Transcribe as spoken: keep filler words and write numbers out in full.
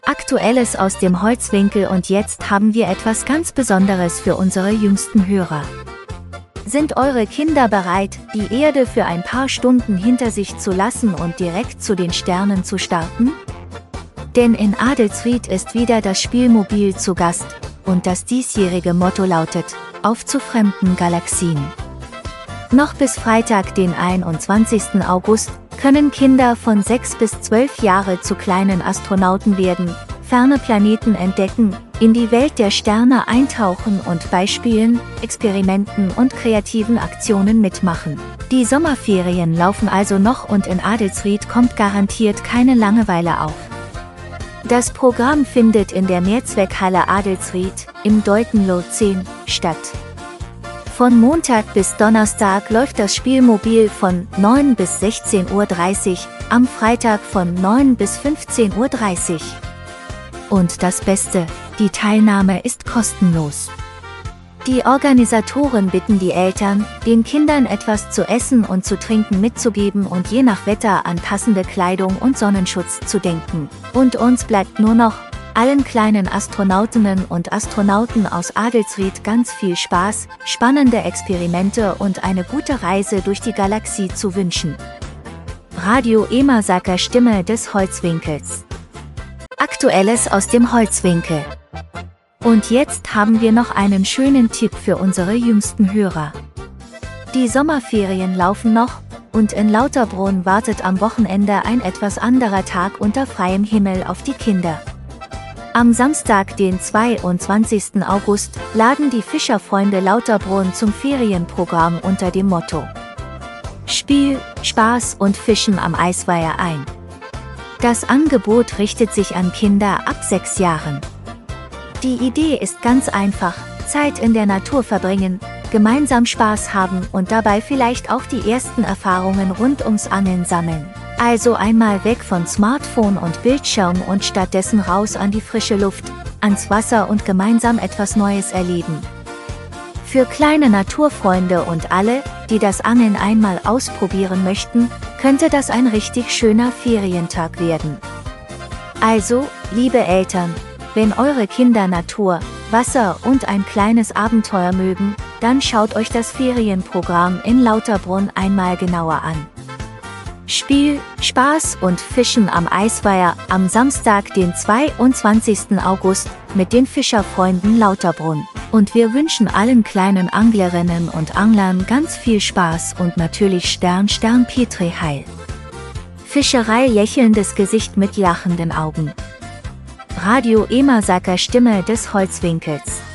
Aktuelles aus dem Holzwinkel, und jetzt haben wir etwas ganz Besonderes für unsere jüngsten Hörer. Sind eure Kinder bereit, die Erde für ein paar Stunden hinter sich zu lassen und direkt zu den Sternen zu starten? Denn in Adelsried ist wieder das Spielmobil zu Gast, und das diesjährige Motto lautet: Auf zu fremden Galaxien. Noch bis Freitag, den einundzwanzigsten August, können Kinder von sechs bis zwölf Jahre zu kleinen Astronauten werden, ferne Planeten entdecken, in die Welt der Sterne eintauchen und bei Spielen, Experimenten und kreativen Aktionen mitmachen. Die Sommerferien laufen also noch, und in Adelsried kommt garantiert keine Langeweile auf. Das Programm findet in der Mehrzweckhalle Adelsried im Deutenloh zehn statt. Von Montag bis Donnerstag läuft das Spielmobil von neun bis sechzehn Uhr dreißig, am Freitag von neun bis fünfzehn Uhr dreißig. Und das Beste: die Teilnahme ist kostenlos. Die Organisatoren bitten die Eltern, den Kindern etwas zu essen und zu trinken mitzugeben und je nach Wetter an passende Kleidung und Sonnenschutz zu denken. Und uns bleibt nur noch, allen kleinen Astronautinnen und Astronauten aus Adelsried ganz viel Spaß, spannende Experimente und eine gute Reise durch die Galaxie zu wünschen. Radio Emersaker, Stimme des Holzwinkels. Aktuelles aus dem Holzwinkel. Und jetzt haben wir noch einen schönen Tipp für unsere jüngsten Hörer. Die Sommerferien laufen noch, und in Lauterbrunn wartet am Wochenende ein etwas anderer Tag unter freiem Himmel auf die Kinder. Am Samstag, den zweiundzwanzigsten August, laden die Fischerfreunde Lauterbrunn zum Ferienprogramm unter dem Motto Spiel, Spaß und Fischen am Eisweiher ein. Das Angebot richtet sich an Kinder ab sechs Jahren. Die Idee ist ganz einfach: Zeit in der Natur verbringen, gemeinsam Spaß haben und dabei vielleicht auch die ersten Erfahrungen rund ums Angeln sammeln. Also einmal weg von Smartphone und Bildschirm und stattdessen raus an die frische Luft, ans Wasser und gemeinsam etwas Neues erleben. Für kleine Naturfreunde und alle, die das Angeln einmal ausprobieren möchten, könnte das ein richtig schöner Ferientag werden. Also, liebe Eltern, wenn eure Kinder Natur, Wasser und ein kleines Abenteuer mögen, dann schaut euch das Ferienprogramm in Lauterbrunn einmal genauer an. Spiel, Spaß und Fischen am Eisweiher am Samstag, den zweiundzwanzigsten August, mit den Fischerfreunden Lauterbrunn. Und wir wünschen allen kleinen Anglerinnen und Anglern ganz viel Spaß und natürlich Stern Stern Petri Heil. Fischerei, lächelndes Gesicht mit lachenden Augen. Radio Emersaker, Stimme des Holzwinkels.